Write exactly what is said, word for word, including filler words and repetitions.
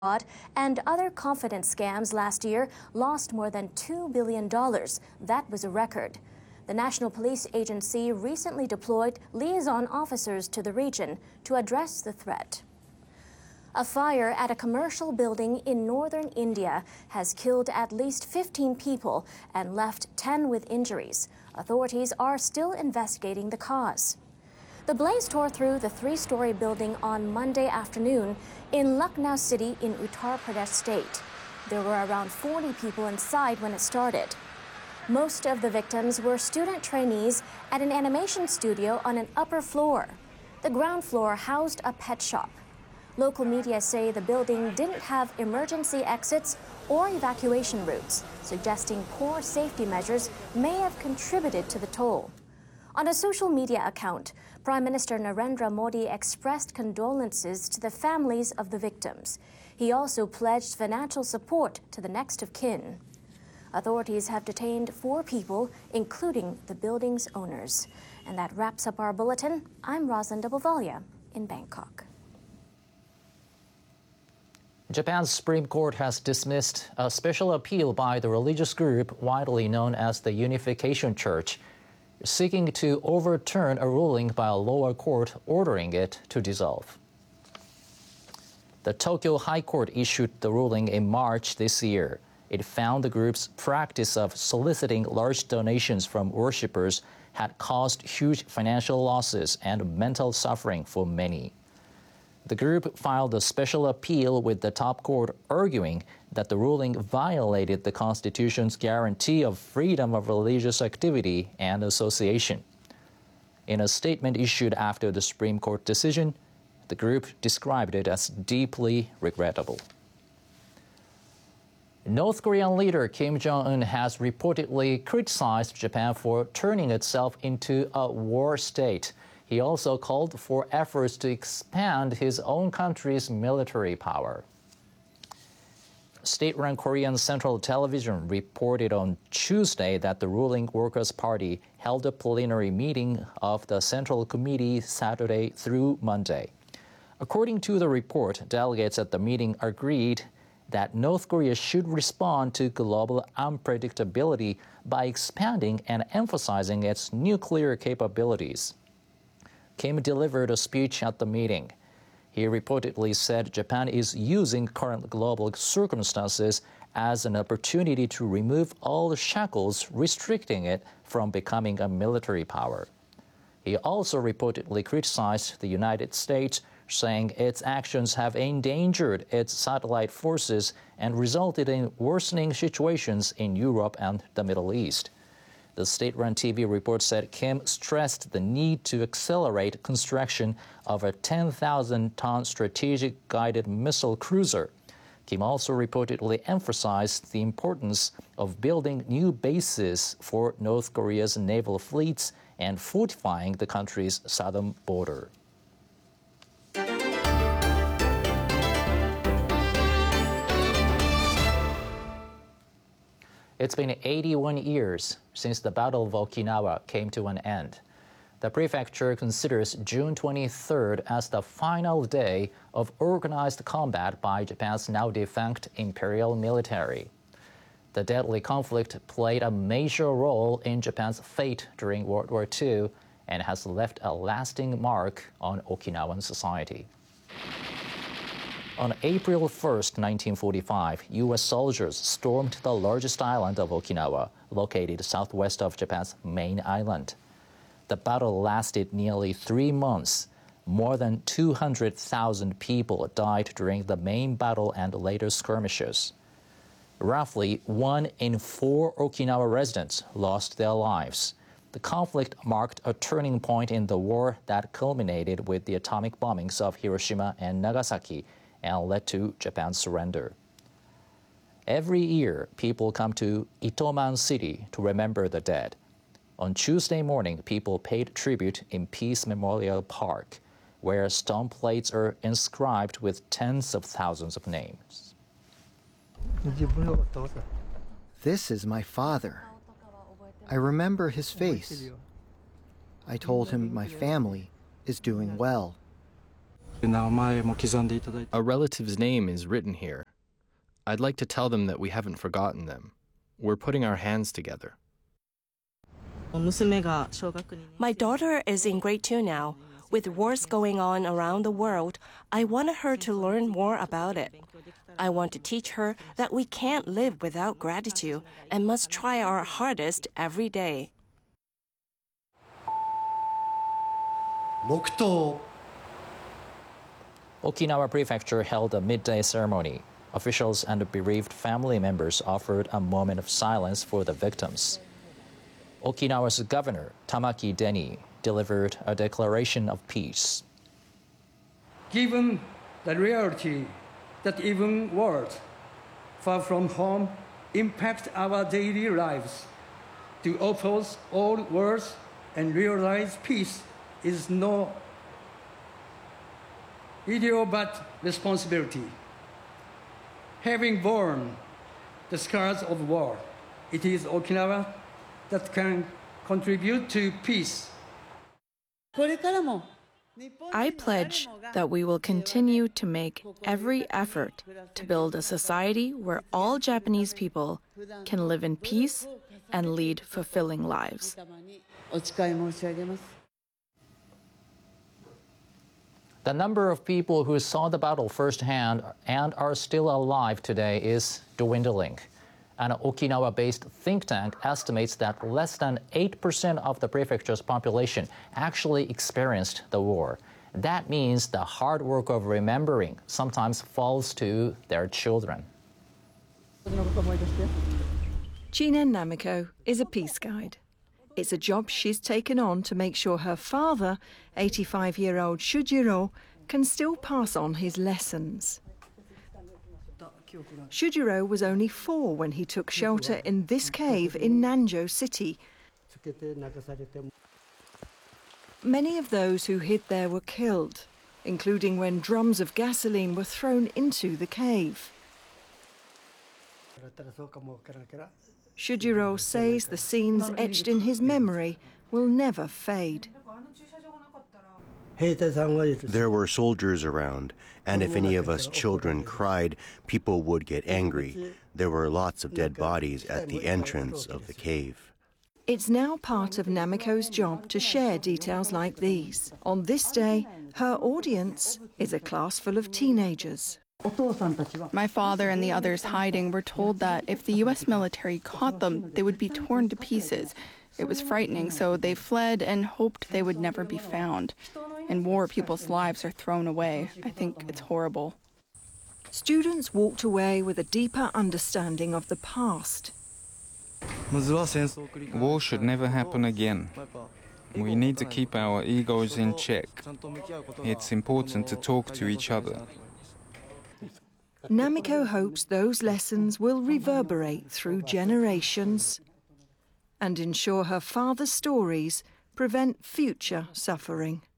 fraud and other confidence scams last year lost more than two billion dollars. That was a record. The National Police Agency recently deployed liaison officers to the region to address the threat. A fire at a commercial building in northern India has killed at least fifteen people and left ten with injuries. Authorities are still investigating the cause. The blaze tore through the three-story building on Monday afternoon in Lucknow City in Uttar Pradesh state. There were around forty people inside when it started. Most of the victims were student trainees at an animation studio on an upper floor. The ground floor housed a pet shop. Local media say the building didn't have emergency exits or evacuation routes, suggesting poor safety measures may have contributed to the toll. On a social media account, Prime Minister Narendra Modi expressed condolences to the families of the victims. He also pledged financial support to the next of kin. Authorities have detained four people, including the building's owners. And that wraps up our bulletin. I'm Rosalind Dobovalia in Bangkok. Japan's Supreme Court has dismissed a special appeal by the religious group widely known as the Unification Church, seeking to overturn a ruling by a lower court ordering it to dissolve. The Tokyo High Court issued the ruling in March this year. It found the group's practice of soliciting large donations from worshippers had caused huge financial losses and mental suffering for many. The group filed a special appeal with the top court, arguing that the ruling violated the Constitution's guarantee of freedom of religious activity and association. In a statement issued after the Supreme Court decision, the group described it as deeply regrettable. North Korean leader Kim Jong-un has reportedly criticized Japan for turning itself into a war state. He also called for efforts to expand his own country's military power. State-run Korean Central Television reported on Tuesday that the ruling Workers' Party held a plenary meeting of the Central Committee Saturday through Monday. According to the report, delegates at the meeting agreed that North Korea should respond to global unpredictability by expanding and emphasizing its nuclear capabilities. Kim delivered a speech at the meeting. He reportedly said Japan is using current global circumstances as an opportunity to remove all the shackles restricting it from becoming a military power. He also reportedly criticized the United States, saying its actions have endangered its satellite forces and resulted in worsening situations in Europe and the Middle East. The state-run T V report said Kim stressed the need to accelerate construction of a ten thousand ton strategic guided missile cruiser. Kim also reportedly emphasized the importance of building new bases for North Korea's naval fleets and fortifying the country's southern border. It's been eighty-one years since the Battle of Okinawa came to an end. The prefecture considers June twenty-third as the final day of organized combat by Japan's now defunct imperial military. The deadly conflict played a major role in Japan's fate during World War Two and has left a lasting mark on Okinawan society. On April first, nineteen forty-five, U S soldiers stormed the largest island of Okinawa, located southwest of Japan's main island. The battle lasted nearly three months. More than two hundred thousand people died during the main battle and later skirmishes. Roughly one in four Okinawa residents lost their lives. The conflict marked a turning point in the war that culminated with the atomic bombings of Hiroshima and Nagasaki and led to Japan's surrender. Every year, people come to Itoman City to remember the dead. On Tuesday morning, people paid tribute in Peace Memorial Park, where stone plates are inscribed with tens of thousands of names. This is my father. I remember his face. I told him my family is doing well. A relative's name is written here. I'd like to tell them that we haven't forgotten them. We're putting our hands together. My daughter is in grade two now. With wars going on around the world, I wanted her to learn more about it. I want to teach her that we can't live without gratitude and must try our hardest every day. Okinawa Prefecture held a midday ceremony. Officials and bereaved family members offered a moment of silence for the victims. Okinawa's governor, Tamaki Deni, delivered a declaration of peace. Given the reality that even wars far from home impact our daily lives, to oppose all wars and realize peace is no ideal but responsibility. Having borne the scars of war, it is Okinawa that can contribute to peace. I pledge that we will continue to make every effort to build a society where all Japanese people can live in peace and lead fulfilling lives. The number of people who saw the battle firsthand and are still alive today is dwindling. An Okinawa-based think tank estimates that less than eight percent of the prefecture's population actually experienced the war. That means the hard work of remembering sometimes falls to their children. Chinen Namiko is a peace guide. It's a job she's taken on to make sure her father, eighty-five-year-old Shujiro, can still pass on his lessons. Shujiro was only four when he took shelter in this cave in Nanjo City. Many of those who hid there were killed, including when drums of gasoline were thrown into the cave. Shujiro says the scenes etched in his memory will never fade. There were soldiers around, and if any of us children cried, people would get angry. There were lots of dead bodies at the entrance of the cave. It's now part of Namiko's job to share details like these. On this day, her audience is a class full of teenagers. My father and the others hiding were told that if the U S military caught them, they would be torn to pieces. It was frightening, so they fled and hoped they would never be found. In war, people's lives are thrown away. I think it's horrible. Students walked away with a deeper understanding of the past. War should never happen again. We need to keep our egos in check. It's important to talk to each other. Namiko hopes those lessons will reverberate through generations and ensure her father's stories prevent future suffering.